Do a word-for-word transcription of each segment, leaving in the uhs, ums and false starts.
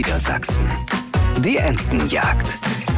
Niedersachsen. Die Entenjagd.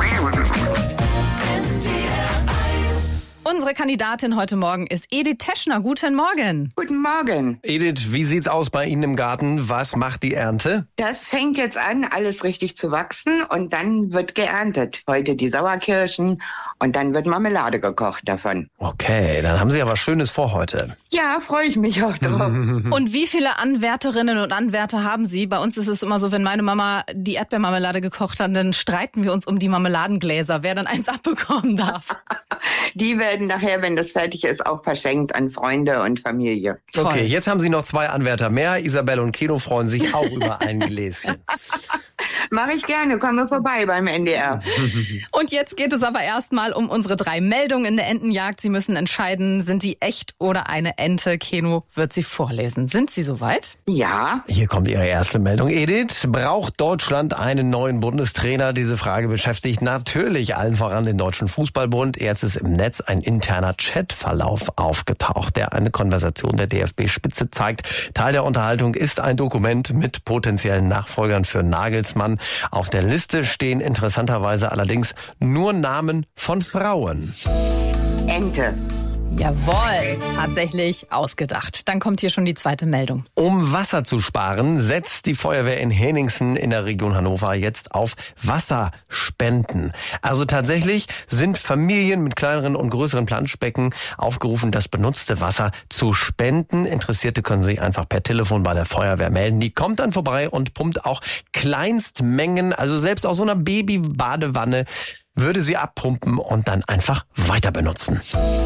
Unsere Kandidatin heute Morgen ist Edith Teschner. Guten Morgen. Guten Morgen. Edith, wie sieht's aus bei Ihnen im Garten? Was macht die Ernte? Das fängt jetzt an, alles richtig zu wachsen und dann wird geerntet. Heute die Sauerkirschen und dann wird Marmelade gekocht davon. Okay, dann haben Sie ja was Schönes vor heute. Ja, freue ich mich auch drauf. Und wie viele Anwärterinnen und Anwärter haben Sie? Bei uns ist es immer so, wenn meine Mama die Erdbeermarmelade gekocht hat, dann streiten wir uns um die Marmeladengläser, wer dann eins abbekommen darf. Die werden nachher, wenn das fertig ist, auch verschenkt an Freunde und Familie. Toll. Okay, jetzt haben Sie noch zwei Anwärter mehr. Isabel und Keno freuen sich auch über ein Gläschen. Mache ich gerne, komme vorbei beim N D R. Und jetzt geht es aber erstmal um unsere drei Meldungen in der Entenjagd. Sie müssen entscheiden, sind die echt oder eine Ente? Keno wird sie vorlesen. Sind Sie soweit? Ja. Hier kommt Ihre erste Meldung. Edith, braucht Deutschland einen neuen Bundestrainer? Diese Frage beschäftigt natürlich allen voran den Deutschen Fußballbund. Jetzt ist im Netz ein interner Chatverlauf aufgetaucht, der eine Konversation der D F B-Spitze zeigt. Teil der Unterhaltung ist ein Dokument mit potenziellen Nachfolgern für Nagelsmann. Auf der Liste stehen interessanterweise allerdings nur Namen von Frauen. Ente. Jawohl, tatsächlich ausgedacht. Dann kommt hier schon die zweite Meldung. Um Wasser zu sparen, setzt die Feuerwehr in Henningsen in der Region Hannover jetzt auf Wasserspenden. Also tatsächlich sind Familien mit kleineren und größeren Planschbecken aufgerufen, das benutzte Wasser zu spenden. Interessierte können sich einfach per Telefon bei der Feuerwehr melden. Die kommt dann vorbei und pumpt auch Kleinstmengen, also selbst aus so einer Babybadewanne, würde sie abpumpen und dann einfach weiter benutzen.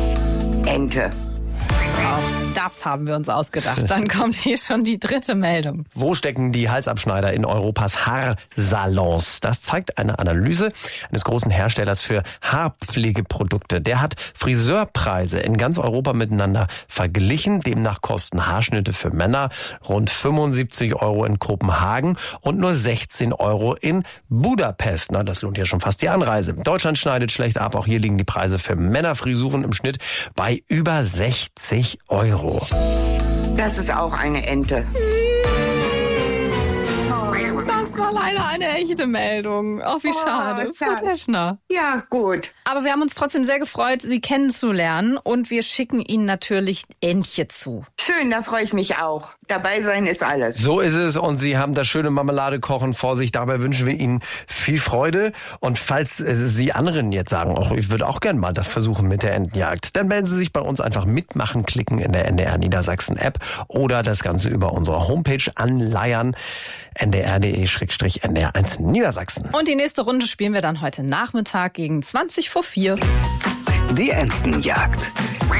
Ente. Auch das haben wir uns ausgedacht. Dann kommt hier schon die dritte Meldung. Wo stecken die Halsabschneider in Europas Haarsalons? Das zeigt eine Analyse eines großen Herstellers für Haarpflegeprodukte. Der hat Friseurpreise in ganz Europa miteinander verglichen. Demnach kosten Haarschnitte für Männer rund fünfundsiebzig Euro in Kopenhagen und nur sechzehn Euro in Budapest. Na, das lohnt ja schon fast die Anreise. Deutschland schneidet schlecht ab. Auch hier liegen die Preise für Männerfrisuren im Schnitt bei über sechzig Euro. Das ist auch eine Ente. Das war leider eine echte Meldung. Oh, wie schade. Oh, Frau Teschner. Ja, gut. Aber wir haben uns trotzdem sehr gefreut, Sie kennenzulernen. Und wir schicken Ihnen natürlich Entche zu. Schön, da freue ich mich auch. Dabei sein ist alles. So ist es und Sie haben das schöne Marmeladekochen vor sich. Dabei wünschen wir Ihnen viel Freude. Und falls äh, Sie anderen jetzt sagen, oh, ich würde auch gern mal das versuchen mit der Entenjagd, dann melden Sie sich bei uns einfach mitmachen, klicken in der N D R Niedersachsen App oder das Ganze über unsere Homepage anleiern. n d r punkt d e slash n d r eins Niedersachsen. Und die nächste Runde spielen wir dann heute Nachmittag gegen zwanzig vor vier. Die Entenjagd.